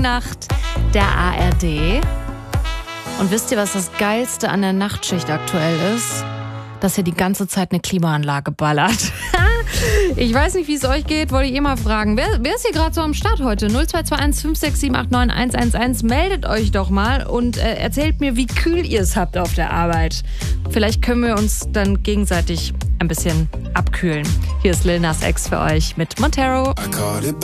Nacht der ARD. Und wisst ihr, was das Geilste an der Nachtschicht aktuell ist? Dass hier die ganze Zeit eine Klimaanlage ballert. Ich weiß nicht, wie es euch geht, wollte ich eh mal fragen. Wer ist hier gerade so am Start heute? 0221 56789 111. Meldet euch doch mal und erzählt mir, wie kühl ihr es habt auf der Arbeit. Vielleicht können wir uns dann gegenseitig ein bisschen abkühlen. Hier ist Lil Nas X für euch mit Montero.